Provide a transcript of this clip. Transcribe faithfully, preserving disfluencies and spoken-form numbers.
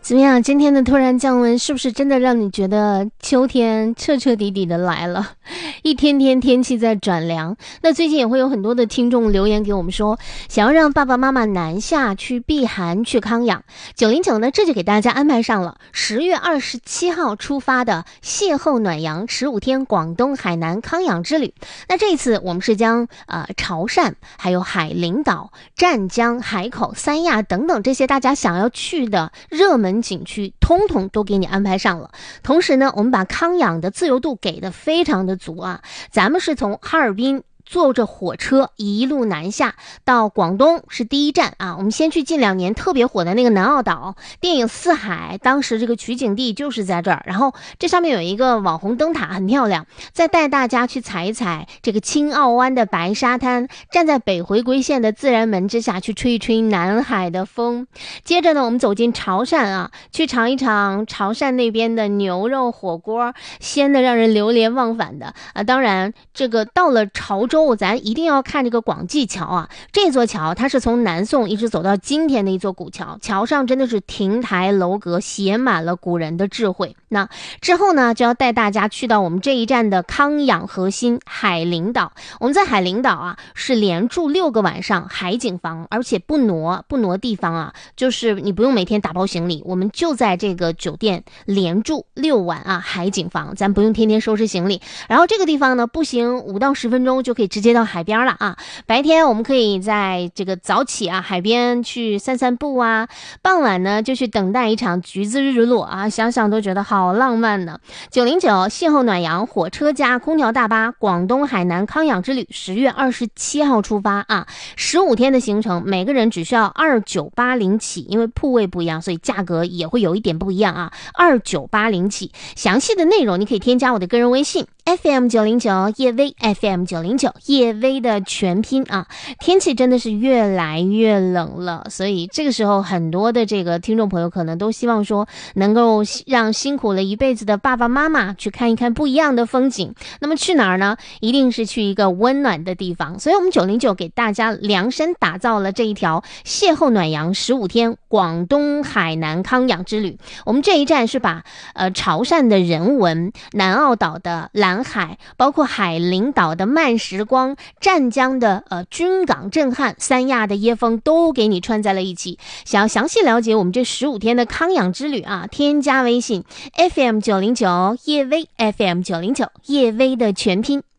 怎么样？今天的突然降温是不是真的让你觉得秋天彻彻底底的来了？一天天天气在转凉。那最近也会有很多的听众留言给我们说，想要让爸爸妈妈南下去避寒去康养。九零九呢，这就给大家安排上了十月二十七号出发的邂逅暖阳十五天广东海南康养之旅。那这一次我们是将呃潮汕、还有海陵岛、湛江、海口、三亚等等这些大家想要去的热门景区通通都给你安排上了。同时呢，我们把康养的自由度给的非常的足啊，咱们是从哈尔滨坐着火车一路南下到广东是第一站啊，我们先去近两年特别火的那个南澳岛，电影《四海》当时这个取景地就是在这儿，然后这上面有一个网红灯塔很漂亮，再带大家去踩一踩这个青澳湾的白沙滩，站在北回归线的自然门之下去吹一吹南海的风。接着呢，我们走进潮汕啊，去尝一尝潮汕那边的牛肉火锅，鲜的让人流连忘返的啊。当然这个到了潮州咱一定要看这个广济桥啊，这座桥它是从南宋一直走到今天的一座古桥，桥上真的是亭台楼阁，写满了古人的智慧。那之后呢，就要带大家去到我们这一站的康养核心海陵岛。我们在海陵岛啊是连住六个晚上海景房，而且不挪不挪地方啊，就是你不用每天打包行李，我们就在这个酒店连住六晚啊海景房，咱不用天天收拾行李。然后这个地方呢，步行五到十分钟就可以直接到海边了啊！白天我们可以在这个早起啊海边去散散步啊，傍晚呢就去等待一场橘子日落啊，想想都觉得好浪漫呢。九零九邂逅暖阳火车加空调大巴广东海南康养之旅，十月二十七号出发啊，十五天的行程，每个人只需要二九八零起，因为铺位不一样，所以价格也会有一点不一样啊，二九八零起。详细的内容你可以添加我的个人微信。F M 九零九叶薇 F M 九零九叶薇的全拼啊，天气真的是越来越冷了，所以这个时候很多的这个听众朋友可能都希望说能够让辛苦了一辈子的爸爸妈妈去看一看不一样的风景。那么去哪儿呢？一定是去一个温暖的地方，所以我们九零九给大家量身打造了这一条邂逅暖阳十五天广东海南康养之旅。我们这一站是把呃潮汕的人文、南澳岛的蓝海，包括海陵岛的慢时光，湛江的呃军港震撼，三亚的椰风都给你串在了一起。想要详细了解我们这十五天的康养之旅啊，添加微信 F M 九零九叶薇 F M 九零九叶薇的全拼。